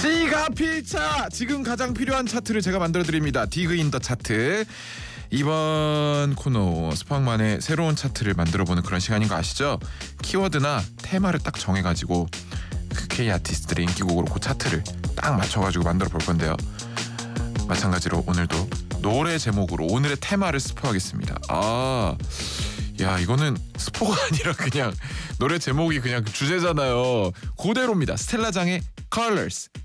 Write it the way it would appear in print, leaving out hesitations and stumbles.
C가 필차! 지금 가장 필요한 차트를 제가 만들어드립니다. 디그 인 더 차트. 이번 코너 스팡만의 새로운 차트를 만들어보는 그런 시간인 거 아시죠? 키워드나 테마를 딱 정해가지고 그 K 아티스트들의 인기곡으로 그 차트를 딱 맞춰가지고 만들어 볼 건데요. 마찬가지로 오늘도 노래 제목으로 오늘의 테마를 스포하겠습니다. 야, 이거는 스포가 아니라 그냥 노래 제목이 그냥 주제잖아요. 그대로입니다. 스텔라장의 Colors.